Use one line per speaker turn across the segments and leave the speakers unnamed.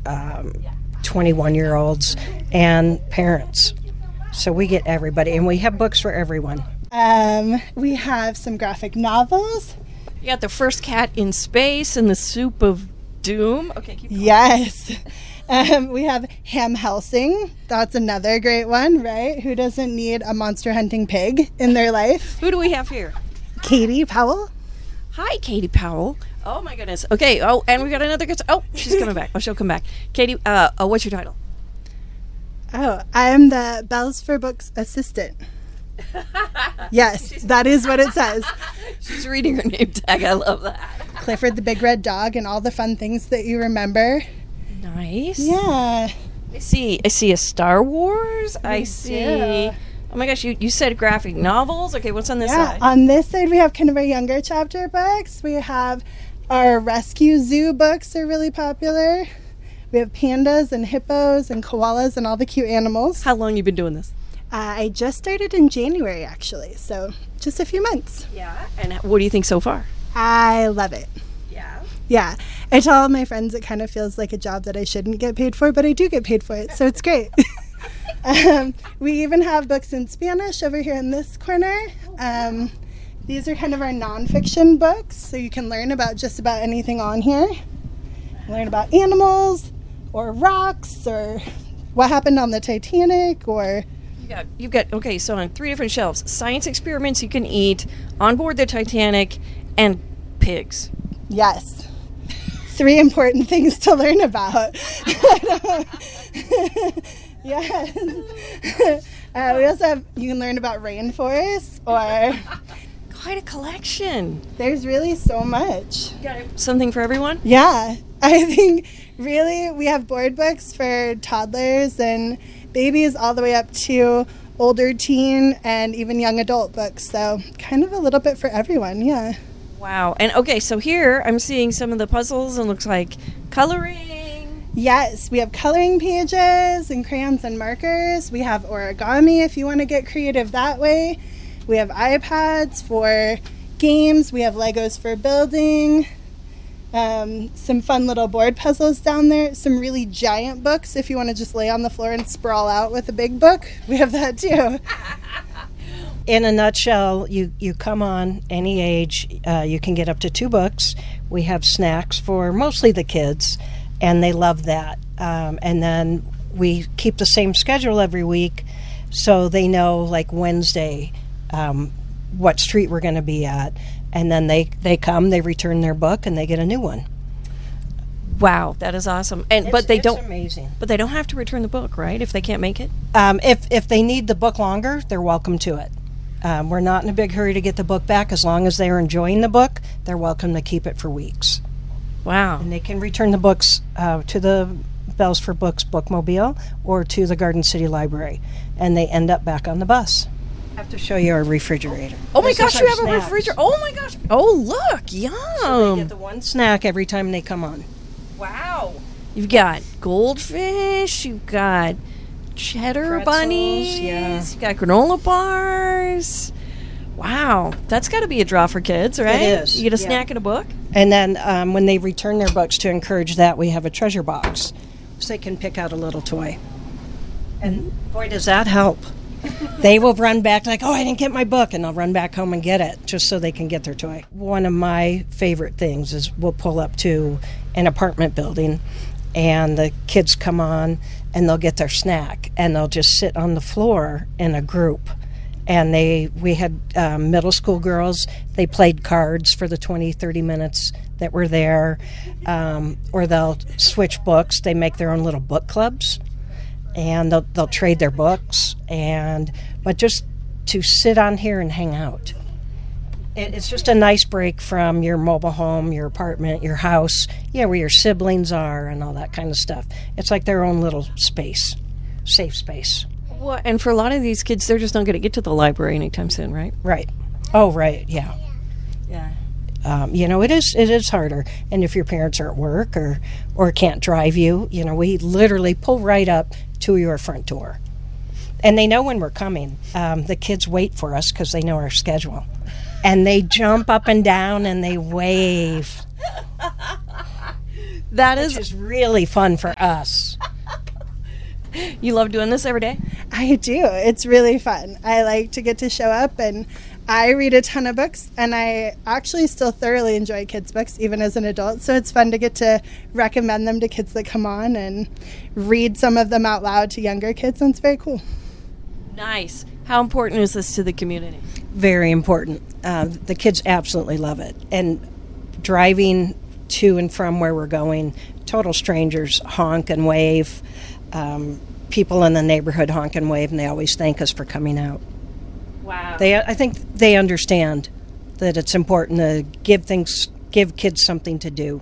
21-year-olds, and parents. So we get everybody, and we have books for everyone.
We have some graphic novels.
You got The First Cat in Space and The Soup of Doom. Okay, keep going.
Yes. We have Ham Helsing. That's another great one, right? Who doesn't need a monster hunting pig in their life?
Who do we have here?
Katie Powell.
Hi, Katie Powell. Oh, my goodness. Okay, and we got another good... Oh, she's coming back. Oh, she'll come back. Katie, what's your title?
Oh, I am the Bells for Books assistant. Yes, that is what it says.
She's reading her name tag. I love that.
Clifford the Big Red Dog and all the fun things that you remember.
Nice.
Yeah.
I see a Star Wars. I see...
Yeah.
Oh my gosh, you said graphic novels? Okay, what's on this side?
On this side we have kind of our younger chapter books. We have our rescue zoo books are really popular. We have pandas and hippos and koalas and all the cute animals.
How long you been doing this?
I just started in January, actually, so just a few months.
Yeah. And what do you think so far?
I love it.
Yeah.
Yeah. I tell all my friends it kind of feels like a job that I shouldn't get paid for, but I do get paid for it, so it's great. We even have books in Spanish over here in this corner. These are kind of our nonfiction books, so you can learn about just about anything on here. Learn about animals, or rocks, or what happened on the Titanic, or...
You've got okay, so on 3 different shelves, science experiments you can eat, on board the Titanic, and pigs.
Yes. 3 important things to learn about. Yes. We also have, you can learn about rainforests, or...
Quite a collection.
There's really so much.
You got something for everyone?
Yeah. I think really we have board books for toddlers and babies all the way up to older teen and even young adult books. So kind of a little bit for everyone, yeah.
Wow. And okay, so here I'm seeing some of the puzzles and looks like coloring.
Yes, we have coloring pages and crayons and markers. We have origami if you want to get creative that way. We have iPads for games. We have Legos for building. Some fun little board puzzles down there. Some really giant books if you want to just lay on the floor and sprawl out with a big book. We have that too.
In a nutshell, you come on any age. You can get up to 2 books. We have snacks for mostly the kids, and they love that. And then we keep the same schedule every week, so they know, like Wednesday, what street we're going to be at. And then they come, they return their book, and they get a new one.
Wow, that is awesome. And
It's amazing.
But they don't have to return the book, right? If they can't make it.
If they need the book longer, they're welcome to it. We're not in a big hurry to get the book back. As long as they're enjoying the book, they're welcome to keep it for weeks.
Wow.
And they can return the books to the Bells for Books bookmobile or to the Garden City Library, and they end up back on the bus. I have to show you our refrigerator.
Oh my
This
gosh,
is
you
our
have a
snacks.
refrigerator. Oh my gosh. Oh, look. Yum.
So they get the one snack every time they come on.
Wow. You've got goldfish. You've got cheddar
Pretzels,
bunnies.
yeah.
You've got granola bars. Wow. That's got to be a draw for kids, right?
It is,
You get a
yeah.
snack and a book?
And then when they return their books, to encourage that, we have a treasure box, so they can pick out a little toy. And boy, does that help. They will run back like, oh, I didn't get my book, and they'll run back home and get it just so they can get their toy. One of my favorite things is we'll pull up to an apartment building, and the kids come on, and they'll get their snack, and they'll just sit on the floor in a group. And we had middle school girls, they played cards for the 20, 30 minutes that were there, or they'll switch books. They make their own little book clubs, and they'll trade their books, but just to sit on here and hang out. It's just a nice break from your mobile home, your apartment, your house, where your siblings are and all that kind of stuff. It's like their own little space, safe space.
Well, and for a lot of these kids, they're just not going to get to the library anytime soon, right?
Right. Oh, right. Yeah.
Yeah.
It is harder. And if your parents are at work or can't drive you, we literally pull right up to your front door. And they know when we're coming. The kids wait for us because they know our schedule. And they jump up and down and they wave.
That
which is really fun for us.
You love doing this every day?
I do. It's really fun. I like to get to show up, and I read a ton of books, and I actually still thoroughly enjoy kids' books, even as an adult. So it's fun to get to recommend them to kids that come on and read some of them out loud to younger kids, and it's very cool.
Nice. How important is this to the community?
Very important. The kids absolutely love it. And driving to and from where we're going, total strangers honk and wave. People in the neighborhood honk and wave, and they always thank us for coming out.
Wow.
I think they understand that it's important to give kids something to do.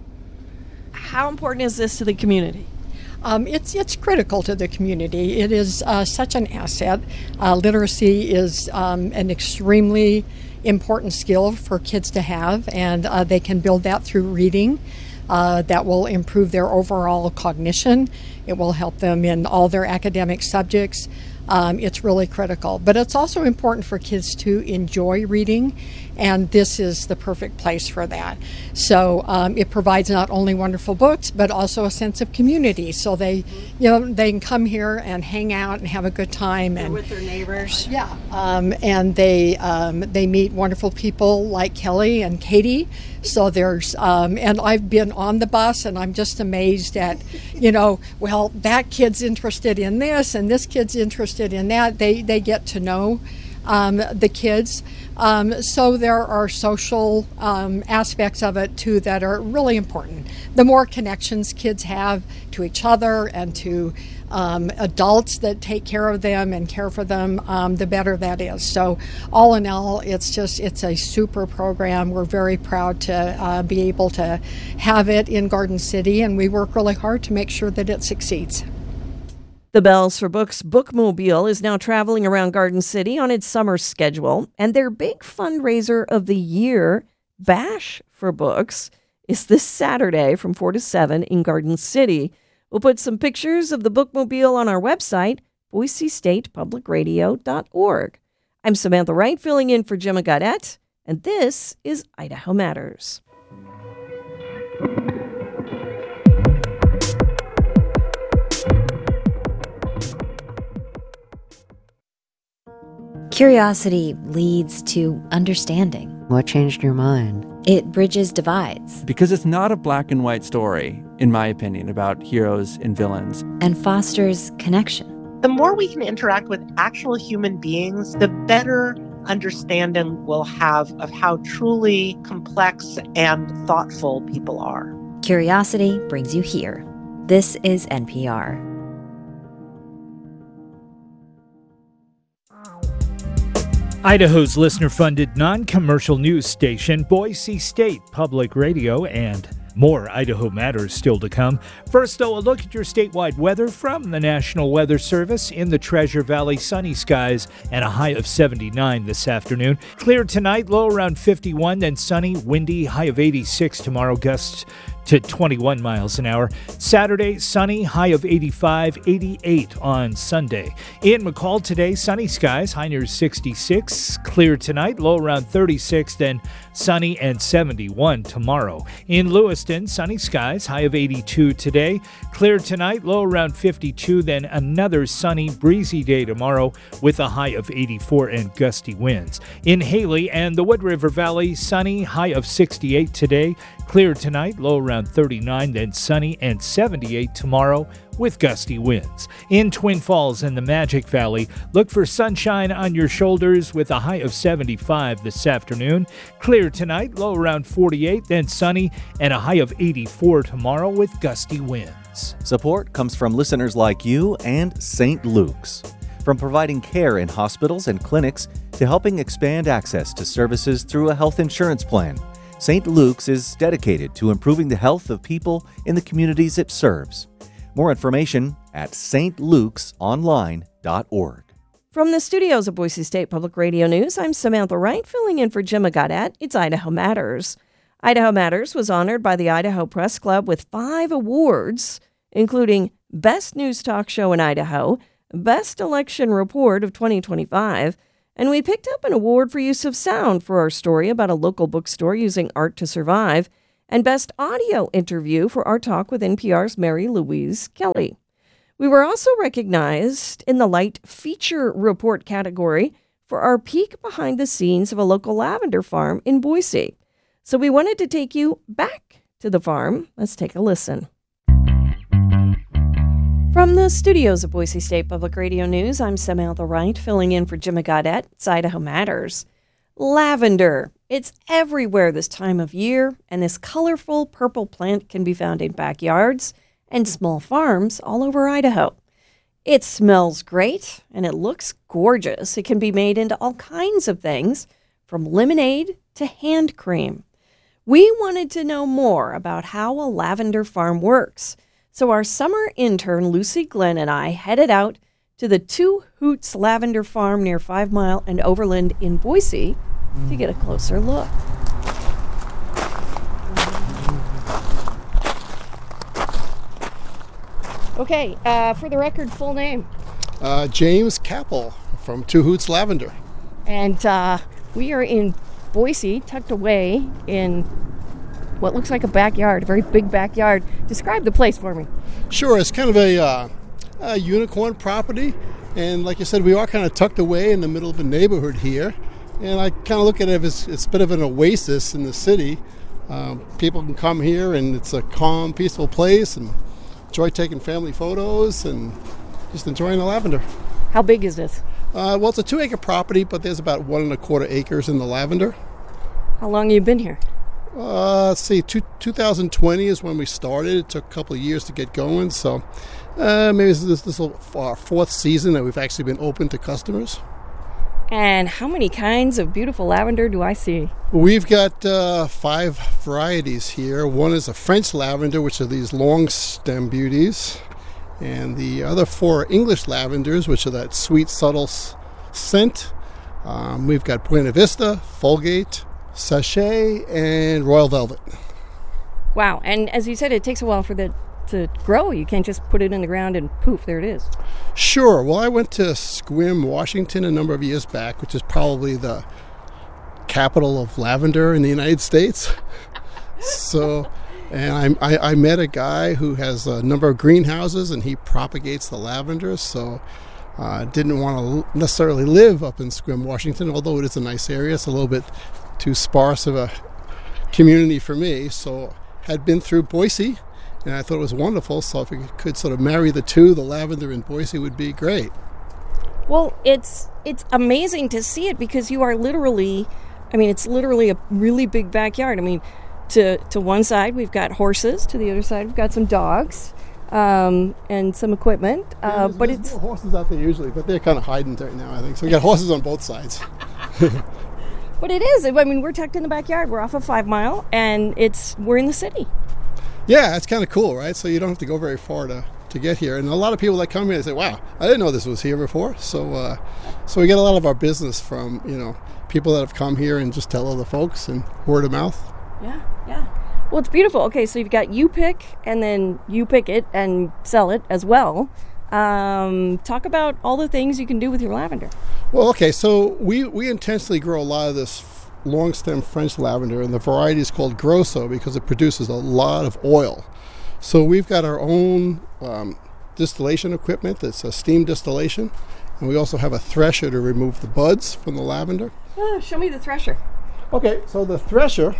How important is this to the community?
It's critical to the community. It is such an asset. Literacy is an extremely important skill for kids to have, and they can build that through reading. That will improve their overall cognition. It will help them in all their academic subjects. It's really critical. But it's also important for kids to enjoy reading, and this is the perfect place for that. So it provides not only wonderful books, but also a sense of community. So they can come here and hang out and have a good time.
They're
and
with their neighbors.
Yeah, and they meet wonderful people like Kelly and Katie. So there's, and I've been on the bus, and I'm just amazed at, well, that kid's interested in this, and this kid's interested in that. They get to know the kids. So there are social aspects of it too that are really important. The more connections kids have to each other and to adults that take care of them and care for them, the better that is. So all in all, it's a super program. We're very proud to be able to have it in Garden City, and we work really hard to make sure that it succeeds.
The Bells for Books Bookmobile is now traveling around Garden City on its summer schedule, and their big fundraiser of the year, Bash for Books, is this Saturday from 4 to 7 in Garden City. We'll put some pictures of the bookmobile on our website, boisestatepublicradio.org. I'm Samantha Wright, filling in for Gemma Gaudette, and this is Idaho Matters.
Curiosity leads to understanding.
What changed your mind?
It bridges divides.
Because it's not a black and white story, in my opinion, about heroes and villains.
And fosters connection.
The more we can interact with actual human beings, the better understanding we'll have of how truly complex and thoughtful people are.
Curiosity brings you here. This is NPR.
Idaho's listener-funded non-commercial news station, Boise State Public Radio, and more Idaho Matters still to come. First, though, a look at your statewide weather from the National Weather Service. In the Treasure Valley, sunny skies and a high of 79 this afternoon. Clear tonight, low around 51, then sunny, windy, high of 86 tomorrow, gusts to 21 miles an hour. Saturday, sunny, high of 85, 88 on Sunday. In McCall today, sunny skies, high near 66. Clear tonight, low around 36, then sunny and 71 tomorrow. In Lewiston, sunny skies, high of 82 today. Clear tonight, low around 52, then another sunny, breezy day tomorrow with a high of 84 and gusty winds. In Haley and the Wood River Valley, sunny, high of 68 today. Clear tonight, low around 39, then sunny and 78 tomorrow with gusty winds. In Twin Falls and the Magic Valley, look for sunshine on your shoulders with a high of 75 this afternoon. Clear tonight, low around 48, then sunny and a high of 84 tomorrow with gusty winds.
Support comes from listeners like you and St. Luke's. From providing care in hospitals and clinics to helping expand access to services through a health insurance plan, St. Luke's is dedicated to improving the health of people in the communities it serves. More information at stlukesonline.org.
From the studios of Boise State Public Radio News, I'm Samantha Wright, filling in for Gemma Gaudette. It's Idaho Matters. Idaho Matters was honored by the Idaho Press Club with 5 awards, including Best News Talk Show in Idaho, Best Election Report of 2025, and we picked up an award for use of sound for our story about a local bookstore using art to survive. and Best Audio Interview for our talk with NPR's Mary Louise Kelly. We were also recognized in the Light Feature Report category for our peek behind the scenes of a local lavender farm in Boise. So we wanted to take you back to the farm. Let's take a listen. From the studios of Boise State Public Radio News, I'm Samantha Wright, filling in for Jim Gaudet. It's Idaho Matters. Lavender. It's everywhere this time of year, and this colorful purple plant can be found in backyards and small farms all over Idaho. It smells great, and it looks gorgeous. It can be made into all kinds of things, from lemonade to hand cream. We wanted to know more about how a lavender farm works, so our summer intern, Lucy Glenn, and I headed out to the Two Hoots Lavender Farm near 5 Mile and Overland in Boise to get a closer look. Okay, for the record, full name.
James Capel from Two Hoots Lavender.
And we are in Boise, tucked away in what looks like a backyard, a very big backyard. Describe the place for me.
Sure, it's kind of a unicorn property. And like you said, we are kind of tucked away in the middle of a neighborhood here. And I kind of look at it as it's a bit of an oasis in the city. People can come here and it's a calm, peaceful place and enjoy taking family photos and just enjoying the lavender.
How big is this?
Well, it's a 2-acre property, but there's about 1.25 acres in the lavender.
How long have you been here?
Let's see, 2020 is when we started. It took a couple of years to get going, so maybe this is our 4th season that we've actually been open to customers.
And how many kinds of beautiful lavender do I see?
We've got 5 varieties here. One is a French lavender, which are these long stem beauties. And the other 4 are English lavenders, which are that sweet, subtle scent. We've got Buena Vista, Fulgate, Sachet, and Royal Velvet.
Wow. And as you said, it takes a while for that to grow. You can't just put it in the ground and poof, there it is.
Sure. Well, I went to Sequim, Washington a number of years back, which is probably the capital of lavender in the United States. So, and I met a guy who has a number of greenhouses and he propagates the lavender. So didn't want to necessarily live up in Sequim, Washington, although it is a nice area. It's a little bit too sparse of a community for me. So had been through Boise. And I thought it was wonderful, so if we could sort of marry the two, the lavender and Boise would be great.
Well, it's amazing to see it because you are literally, it's literally a really big backyard. To one side we've got horses, to the other side we've got some dogs, and some equipment. But it's
more horses out there usually, but they're kind of hiding right now, I think. So we got horses on both sides.
But it is. We're tucked in the backyard. We're off of 5 Mile, and we're in the city.
Yeah, it's kind of cool, right? So you don't have to go very far to get here. And a lot of people that come here, they say, wow, I didn't know this was here before. So we get a lot of our business from, people that have come here and just tell other folks and word of mouth.
Yeah. Well, it's beautiful. Okay, so you've got you pick, and then you pick it and sell it as well. Talk about all the things you can do with your lavender.
Well, okay, so we intentionally grow a lot of this long stem French lavender, and the variety is called Grosso because it produces a lot of oil. So we've got our own distillation equipment that's a steam distillation, and we also have a thresher to remove the buds from the lavender.
Show me the thresher.
Okay, so the thresher,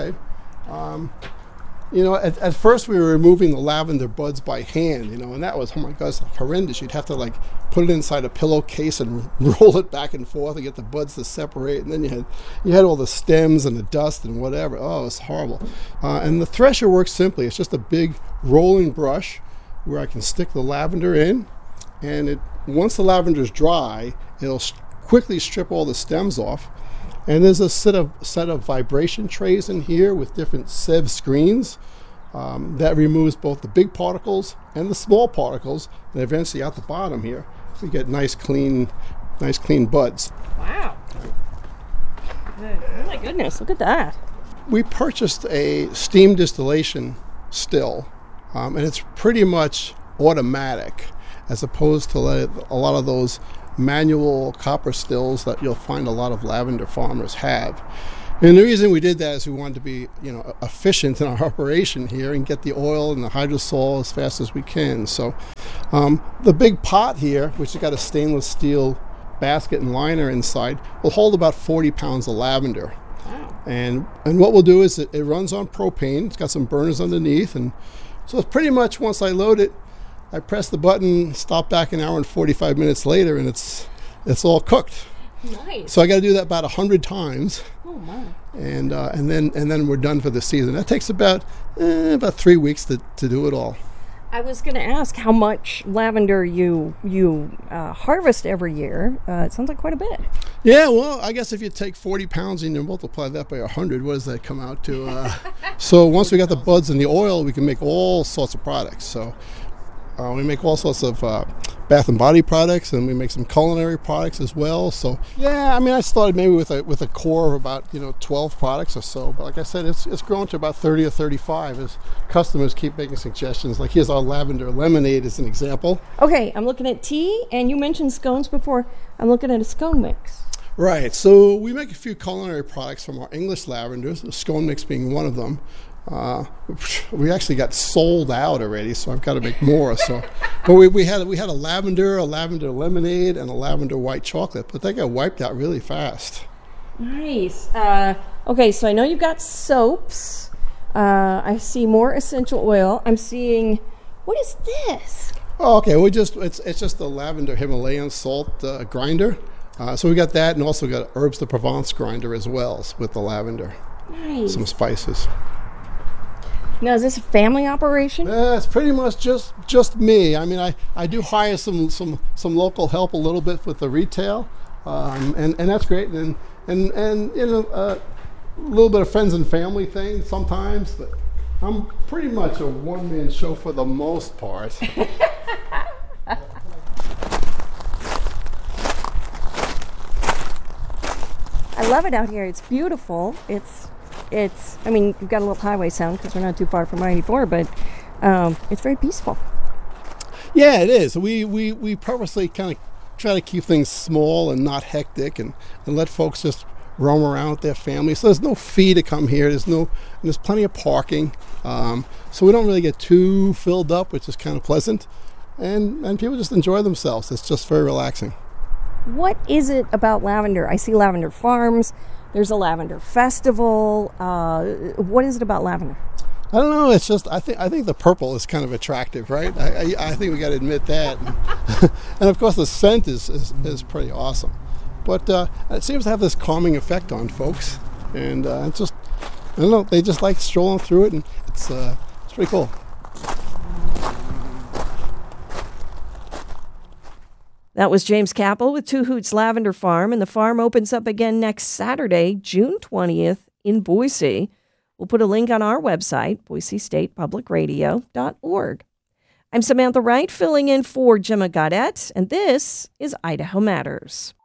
at first we were removing the lavender buds by hand, and that was, oh my gosh, horrendous. You'd have to put it inside a pillowcase and roll it back and forth to get the buds to separate, and then you had all the stems and the dust and whatever. Oh, it was horrible. And the thresher works simply. It's just a big rolling brush where I can stick the lavender in, and once the lavender is dry, it'll quickly strip all the stems off. And there's a set of vibration trays in here with different sieve screens that removes both the big particles and the small particles, and eventually out the bottom here we get nice clean buds.
Wow. Oh my goodness, look at that.
We purchased a steam distillation still, and it's pretty much automatic as opposed to a lot of those manual copper stills that you'll find a lot of lavender farmers have. And the reason we did that is we wanted to be, efficient in our operation here and get the oil and the hydrosol as fast as we can. So the big pot here, which has got a stainless steel basket and liner inside, will hold about 40 pounds of lavender. Wow. And what we'll do is it runs on propane. It's got some burners underneath. And so it's pretty much, once I load it, I press the button, stop back an hour and 45 minutes later, and it's all cooked.
Nice.
So I got to do that about 100 times.
Oh my!
And then we're done for the season. That takes about 3 weeks to do it all.
I was going to ask how much lavender you harvest every year. It sounds like quite a bit.
Yeah, well, I guess if you take 40 pounds and you multiply that by 100, what does that come out to? So once we got the buds and the oil, we can make all sorts of products. So we make all sorts of bath and body products, and we make some culinary products as well. So yeah, I mean, I started maybe with a core of about 12 products or so, but like I said, it's grown to about 30 or 35 as customers keep making suggestions. Like here's our lavender lemonade as an example.
Okay, I'm looking at tea, and you mentioned scones before. I'm looking at a scone mix.
Right. So we make a few culinary products from our English lavenders, the scone mix being one of them. We actually got sold out already, so I've got to make more. So, but we had a lavender lemonade, and a lavender white chocolate, but they got wiped out really fast.
Nice. Okay, so I know you've got soaps. I see more essential oil. I'm seeing, what is this?
Oh, okay. It's just the lavender Himalayan salt grinder. So we got that, and also got herbs de Provence grinder as well with the lavender.
Nice.
Some spices.
Now, is this a family operation?
It's pretty much just me. I mean, I do hire some local help a little bit with the retail, and that's great. And a little bit of friends and family thing sometimes. But I'm pretty much a one-man show for the most part.
I love it out here. It's beautiful. I mean, you've got a little highway sound because we're not too far from I-84, but it's very peaceful.
Yeah, it is. We purposely kind of try to keep things small and not hectic, and let folks just roam around with their families. So there's no fee to come here. There's plenty of parking. So we don't really get too filled up, which is kind of pleasant. And people just enjoy themselves. It's just very relaxing.
What is it about lavender? I see lavender farms. There's a lavender festival. What is it about lavender?
I don't know. It's just I think the purple is kind of attractive, right? I think we got to admit that, and of course the scent is pretty awesome. But it seems to have this calming effect on folks, and it's just, I don't know, they just like strolling through it, and it's pretty cool.
That was James Capel with Two Hoots Lavender Farm, and the farm opens up again next Saturday, June 20th in Boise. We'll put a link on our website, boisestatepublicradio.org. I'm Samantha Wright, filling in for Gemma Gaudette, and this is Idaho Matters.